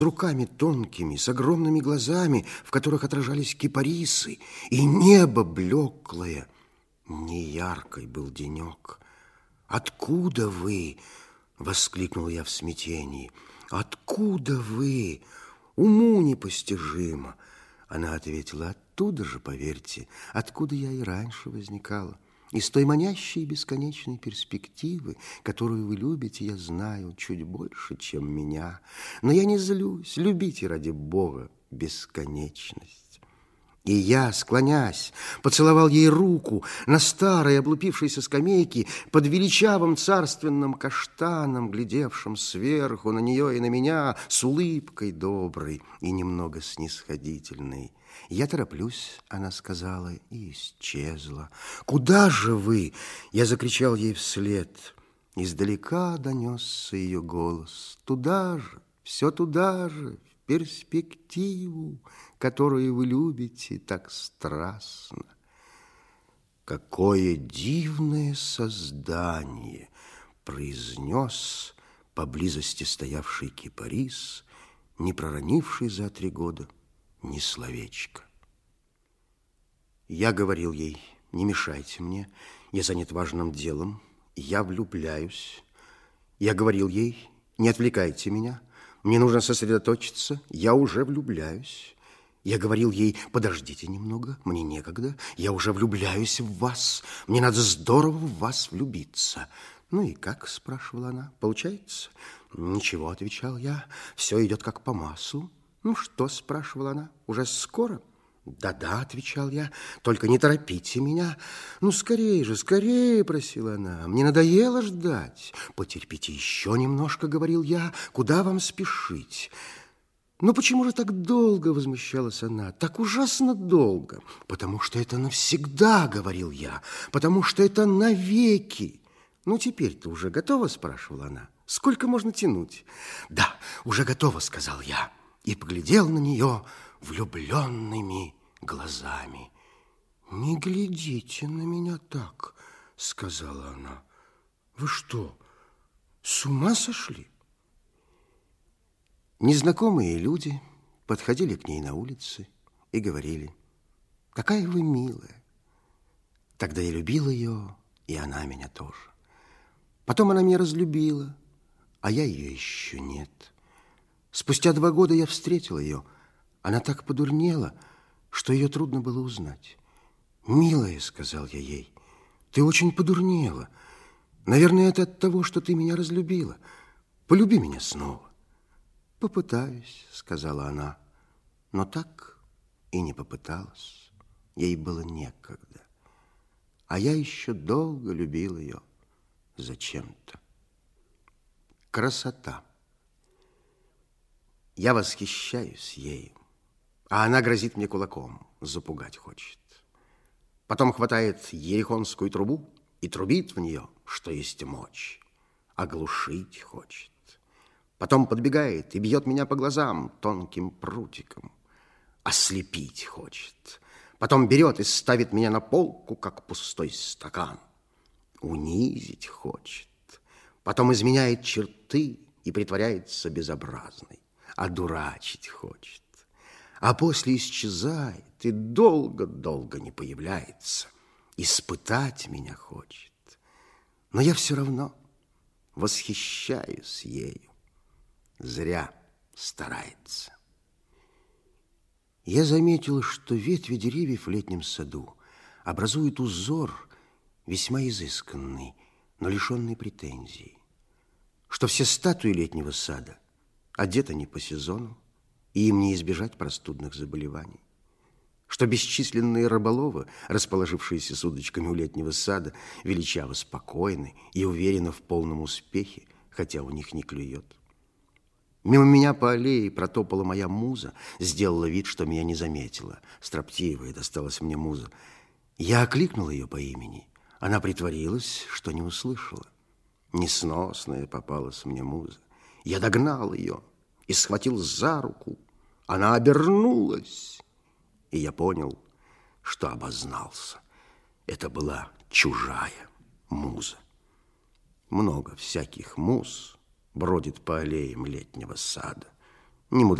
руками тонкими, с огромными глазами, в которых отражались кипарисы, и небо блеклое. Неяркой был денек. «Откуда вы?» — воскликнул я в смятении. «Откуда вы? Уму непостижимо!» Она ответила: «Оттуда же, поверьте, откуда я и раньше возникала. Из той манящей бесконечной перспективы, которую вы любите, я знаю чуть больше, чем меня. Но я не злюсь, любите ради Бога бесконечность». И я, склонясь, поцеловал ей руку на старой облупившейся скамейке под величавым царственным каштаном, глядевшим сверху на нее и на меня с улыбкой доброй и немного снисходительной. «Я тороплюсь», — она сказала, и исчезла. «Куда же вы?» — я закричал ей вслед. Издалека донесся ее голос. «Туда же, все туда же, в перспективу, которую вы любите так страстно». «Какое дивное создание!» — произнес поблизости стоявший кипарис, не проронивший за 3 года ни словечко. Я говорил ей: «Не мешайте мне, я занят важным делом, я влюбляюсь». Я говорил ей: «Не отвлекайте меня, мне нужно сосредоточиться, я уже влюбляюсь». Я говорил ей: «Подождите немного, мне некогда, я уже влюбляюсь в вас, мне надо здорово в вас влюбиться». «Ну и как?» — спрашивала она. «Получается?» «Ничего», — отвечал я, — «все идет как по маслу». «Ну что?» — спрашивала она. «Уже скоро?» «Да-да», — отвечал я, — «только не торопите меня». «Ну, скорее же, скорее», — просила она, — «мне надоело ждать». «Потерпите еще немножко», — говорил я, — «куда вам спешить?» «Ну, почему же так долго?» — возмущалась она. «Так ужасно долго». «Потому что это навсегда», — говорил я, — «потому что это навеки». «Ну, теперь-то уже готова?» — спрашивала она. «Сколько можно тянуть?» «Да, уже готова», — сказал я, и поглядел на нее влюбленными глазами. «Не глядите на меня так», — сказала она. «Вы что, с ума сошли?» Незнакомые люди подходили к ней на улице и говорили: «Какая вы милая». Тогда я любил ее, и она меня тоже. Потом она меня разлюбила, а я ее еще нет. Спустя 2 года я встретил ее. Она так подурнела, что ее трудно было узнать. «Милая», — сказал я ей, — «ты очень подурнела. Наверное, это от того, что ты меня разлюбила. Полюби меня снова». «Попытаюсь», — сказала она, но так и не попыталась. Ей было некогда. А я еще долго любил ее зачем-то. Красота. Я восхищаюсь ею, а она грозит мне кулаком, запугать хочет. Потом хватает ерихонскую трубу и трубит в нее, что есть мочь. Оглушить хочет. Потом подбегает и бьет меня по глазам тонким прутиком. Ослепить хочет. Потом берет и ставит меня на полку, как пустой стакан. Унизить хочет. Потом изменяет черты и притворяется безобразной. Одурачить хочет. А после исчезает и долго-долго не появляется. Испытать меня хочет. Но я все равно восхищаюсь ею. Зря старается. Я заметил, что ветви деревьев в летнем саду образуют узор весьма изысканный, но лишенный претензий. Что все статуи летнего сада одеты не по сезону, и им не избежать простудных заболеваний. Что бесчисленные рыболовы, расположившиеся с удочками у летнего сада, величаво спокойны и уверены в полном успехе, хотя у них не клюет. Мимо меня по аллее протопала моя муза, сделала вид, что меня не заметила. Строптивая досталась мне муза. Я окликнул ее по имени. Она притворилась, что не услышала. Несносная попалась мне муза. Я догнал ее и схватил за руку. Она обернулась, и я понял, что обознался. Это была чужая муза. Много всяких муз бродит по аллеям летнего сада. Не